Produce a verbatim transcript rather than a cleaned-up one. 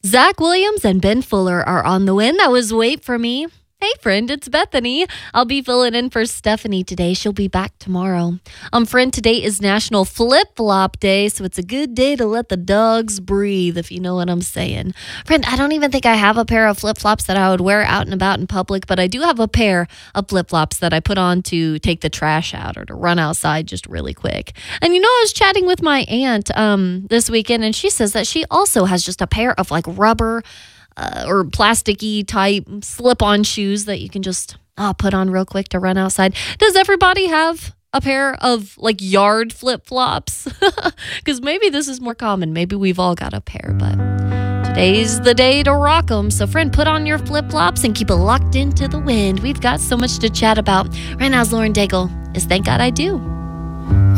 Zach Williams and Ben Fuller are on the win. That was Wait For Me. Hey, friend, it's Bethany. I'll be filling in for Stephanie today. She'll be back tomorrow. Um, friend, today is National Flip-Flop Day, so it's a good day to let the dogs breathe, if you know what I'm saying. Friend, I don't even think I have a pair of flip-flops that I would wear out and about in public, but I do have a pair of flip-flops that I put on to take the trash out or to run outside just really quick. And you know, I was chatting with my aunt um, this weekend, and she says that she also has just a pair of like rubber Uh, or plasticky type slip-on shoes that you can just uh, put on real quick to run outside. Does everybody have a pair of like yard flip-flops? Because maybe this is more common. Maybe we've all got a pair, but today's the day to rock them. So friend, put on your flip-flops and keep it locked into the wind. We've got so much to chat about. Right now, Lauren Daigle is Thank God I Do.